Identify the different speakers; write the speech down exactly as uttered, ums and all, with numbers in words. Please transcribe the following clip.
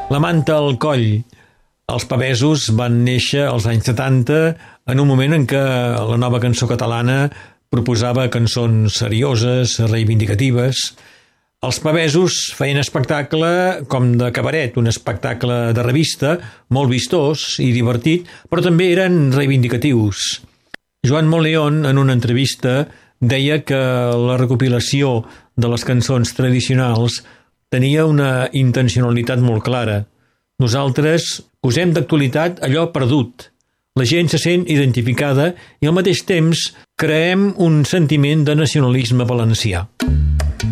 Speaker 1: La manta al coll. Els pavesos van néixer als anys setanta en un moment en què la nova cançó catalana proposava cançons serioses, reivindicatives. Els pavesos feien espectacle com de cabaret, un espectacle de revista, molt vistós i divertit, però també eren reivindicatius. Joan Monleón, en una entrevista, deia que la recopilació de les cançons tradicionals tenia una intencionalitat molt clara. Nosaltres posem d'actualitat allò perdut. La gent se sent identificada i al mateix temps creem un sentiment de nacionalisme valencià.